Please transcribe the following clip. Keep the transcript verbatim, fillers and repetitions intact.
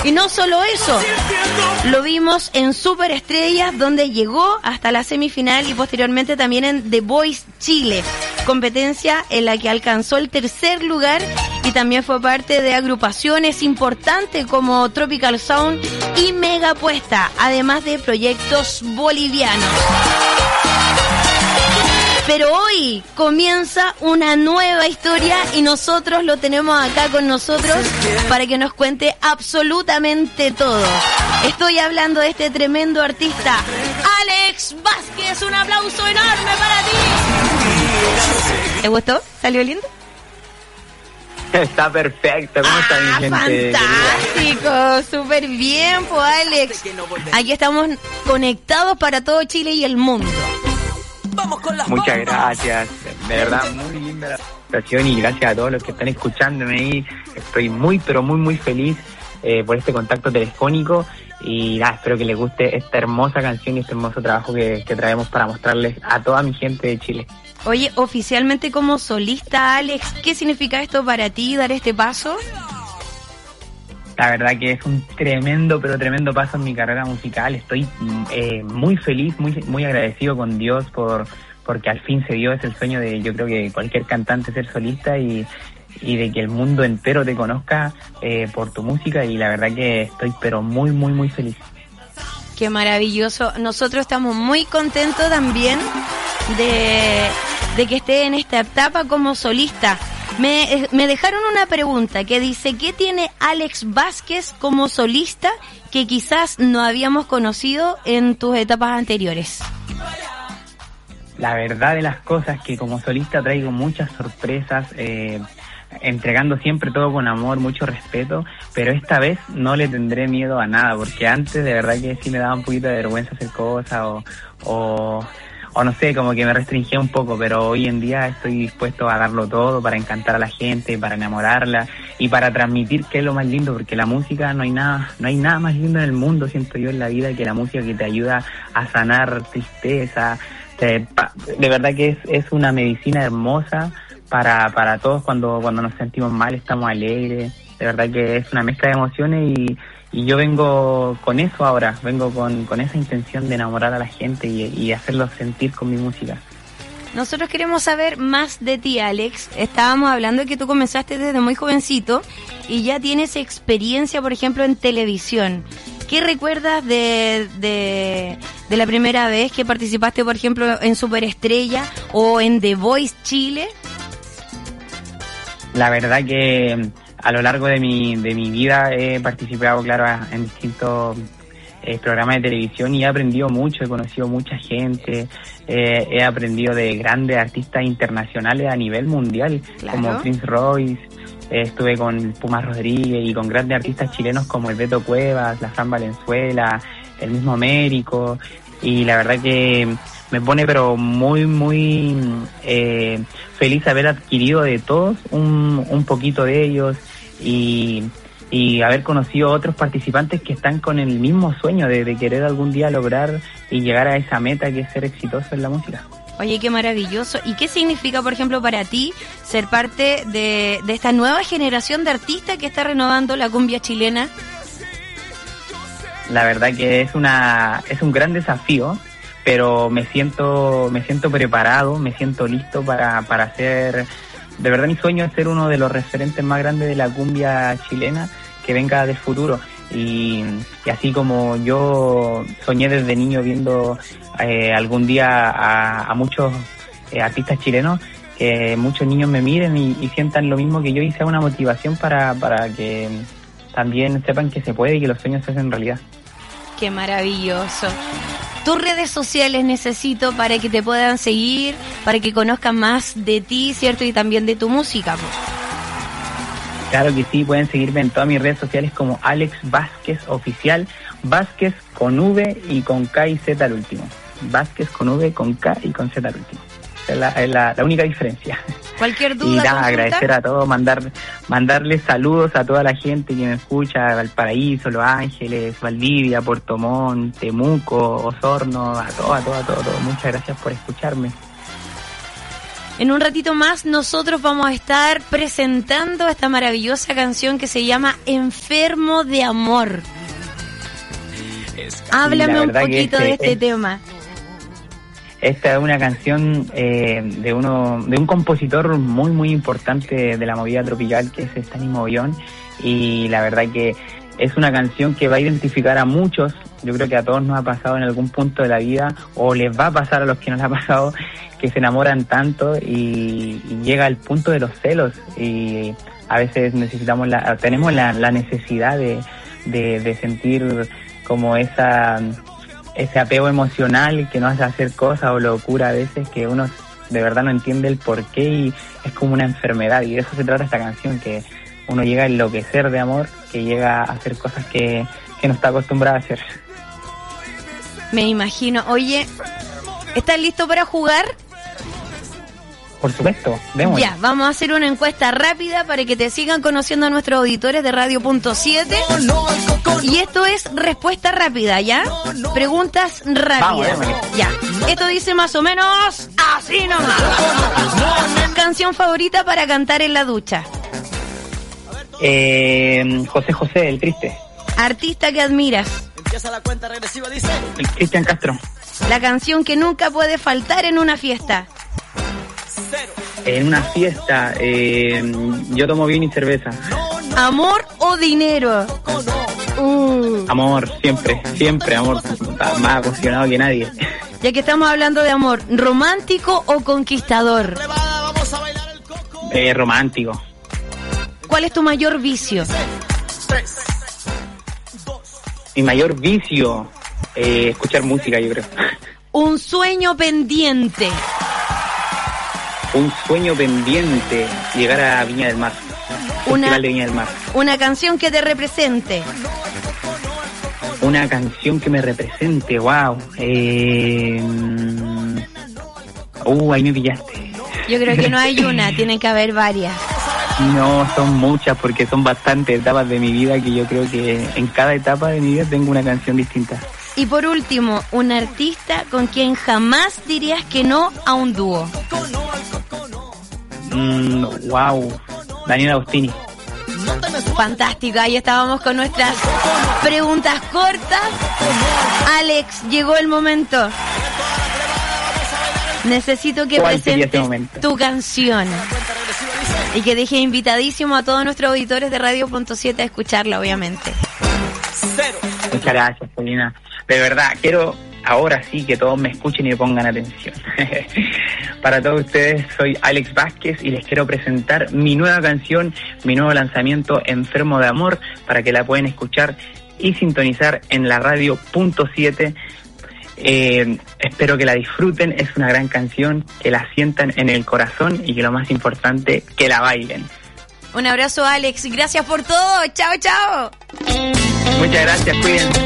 Y no solo eso, lo vimos en Superestrellas, donde llegó hasta la semifinal y posteriormente también en The Voice Chile, competencia en la que alcanzó el tercer lugar y también fue parte de agrupaciones importantes como Tropical Sound y Mega Puesta, además de proyectos bolivianos. Pero hoy comienza una nueva historia y nosotros lo tenemos acá con nosotros para que nos cuente absolutamente todo. Estoy hablando de este tremendo artista, Alex Vázquez. Un aplauso enorme para ti. ¿Te gustó? ¿Salió lindo? Está perfecto. ¿Cómo está mi gente? Fantástico, súper bien, pues Alex. Aquí estamos conectados para todo Chile y el mundo. Vamos con las Muchas bombas. gracias, de verdad, muy linda la presentación y gracias a todos los que están escuchándome ahí. Estoy muy, pero muy, muy feliz eh, por este contacto telefónico y nada, espero que les guste esta hermosa canción y este hermoso trabajo que, que traemos para mostrarles a toda mi gente de Chile. Oye, oficialmente como solista, Alex, ¿qué significa esto para ti, dar este paso? La verdad que es un tremendo, pero tremendo paso en mi carrera musical. Estoy eh, muy feliz, muy muy agradecido con Dios por porque al fin se dio ese el sueño de, yo creo que cualquier cantante ser solista y, y de que el mundo entero te conozca eh, por tu música y la verdad que estoy pero muy, muy, muy feliz. Qué maravilloso. Nosotros estamos muy contentos también de, de que esté en esta etapa como solista. Me, me dejaron una pregunta que dice, ¿qué tiene Alex Vázquez como solista que quizás no habíamos conocido en tus etapas anteriores? La verdad de las cosas que como solista traigo muchas sorpresas, eh, entregando siempre todo con amor, mucho respeto, pero esta vez no le tendré miedo a nada, porque antes de verdad que sí me daba un poquito de vergüenza hacer cosas o... o o no sé, como que me restringía un poco, pero hoy en día estoy dispuesto a darlo todo para encantar a la gente, para enamorarla y para transmitir que es lo más lindo, porque la música no hay nada, no hay nada más lindo en el mundo, siento yo, en la vida, que la música que te ayuda a sanar tristeza. Te, de verdad que es, es una medicina hermosa para, para todos cuando, cuando nos sentimos mal, estamos alegres. De verdad que es una mezcla de emociones y Y yo vengo con eso ahora, vengo con, con esa intención de enamorar a la gente y, y hacerlos sentir con mi música. Nosotros queremos saber más de ti, Alex. Estábamos hablando de que tú comenzaste desde muy jovencito y ya tienes experiencia, por ejemplo, en televisión. ¿Qué recuerdas de, de, de la primera vez que participaste, por ejemplo, en Superestrella o en The Voice Chile? La verdad que a lo largo de mi de mi vida he participado, claro, en distintos eh, programas de televisión y he aprendido mucho, he conocido mucha gente, eh, he aprendido de grandes artistas internacionales a nivel mundial, claro, como Prince Royce, eh, estuve con Pumas Rodríguez y con grandes artistas chilenos como el Beto Cuevas, la Fran Valenzuela, el mismo Américo, y la verdad que me pone pero muy, muy eh, feliz haber adquirido de todos un, un poquito de ellos y, y haber conocido otros participantes que están con el mismo sueño de, de querer algún día lograr y llegar a esa meta que es ser exitoso en la música. Oye, qué maravilloso. ¿Y qué significa, por ejemplo, para ti ser parte de, de esta nueva generación de artistas que está renovando la cumbia chilena? La verdad que es una es un gran desafío, pero me siento me siento preparado, me siento listo para para hacer, de verdad mi sueño es ser uno de los referentes más grandes de la cumbia chilena que venga del futuro. Y, y así como yo soñé desde niño viendo eh, algún día a, a muchos eh, artistas chilenos, que muchos niños me miren y, y sientan lo mismo que yo y sea una motivación para, para que también sepan que se puede y que los sueños se hacen realidad. ¡Qué maravilloso! Tus redes sociales necesito para que te puedan seguir, para que conozcan más de ti, ¿cierto? Y también de tu música, pues. Claro que sí, pueden seguirme en todas mis redes sociales como Alex Vázquez Oficial, Vázquez con V y con K y Z al último. Vázquez con V, con K y con Z al último. Es la, es la, la única diferencia. Cualquier duda, y nada, consulta. agradecer a todos, mandar mandarles saludos a toda la gente que me escucha, Valparaíso, Los Ángeles, Valdivia, Puerto Montt, Temuco, Osorno, a todo, a todo, a todo, todo. Muchas gracias por escucharme. En un ratito más nosotros vamos a estar presentando esta maravillosa canción que se llama Enfermo de Amor. Háblame un poquito este, de este es, tema. Esta es una canción eh, de uno de un compositor muy muy importante de la movida tropical, que es Stanley Mogollón, y la verdad que es una canción que va a identificar a muchos. Yo creo que a todos nos ha pasado en algún punto de la vida, o les va a pasar a los que nos ha pasado, que se enamoran tanto y, y llega al punto de los celos, y a veces necesitamos la, tenemos la, la necesidad de, de, de sentir como esa ese apego emocional que nos hace hacer cosas o locura a veces que uno de verdad no entiende el porqué, y es como una enfermedad, y de eso se trata esta canción, que uno llega a enloquecer de amor, que llega a hacer cosas que, que no está acostumbrado a hacer. Me imagino. Oye, ¿estás listo para jugar? Por supuesto, vemos. Ya, vamos a hacer una encuesta rápida para que te sigan conociendo a nuestros auditores de Radio Punto siete. Y esto es respuesta rápida, ¿ya? Preguntas rápidas. Vamos, ya. Esto dice más o menos así nomás. Canción favorita para cantar en la ducha. Eh, José José, El Triste. Artista que admiras. El Cristian Castro. La canción que nunca puede faltar en una fiesta. En una fiesta, eh, yo tomo vino y cerveza. ¿Amor o dinero? Uh. Amor, siempre, siempre, amor. Más apasionado que nadie. Ya que estamos hablando de amor, ¿romántico o conquistador? Eh, romántico. ¿Cuál es tu mayor vicio? Mi mayor vicio, eh, escuchar música, yo creo. Un sueño pendiente. Un sueño pendiente, llegar a Viña del Mar. Una, de Viña del Mar. Una canción que te represente. Una canción que me represente, wow. Eh, uh, ahí me pillaste. Yo creo que no hay una, tienen que haber varias. No, son muchas, porque son bastantes etapas de mi vida, que yo creo que en cada etapa de mi vida tengo una canción distinta. Y por último, un artista con quien jamás dirías que no a un dúo. Mm, wow, Daniel Agostini. Fantástico, ahí estábamos con nuestras preguntas cortas. Alex, llegó el momento. Necesito que presentes este tu canción y que dejes invitadísimo a todos nuestros auditores de Radio Punto siete a escucharla, obviamente. Muchas gracias, Paulina. De verdad, quiero ahora sí que todos me escuchen y me pongan atención. Para todos ustedes, soy Alex Vázquez y les quiero presentar mi nueva canción, mi nuevo lanzamiento, Enfermo de Amor, para que la puedan escuchar y sintonizar en la Radio Punto siete. Eh, espero que la disfruten, es una gran canción, que la sientan en el corazón y que lo más importante, que la bailen. Un abrazo, Alex, gracias por todo, chao, chao. Muchas gracias, cuídense.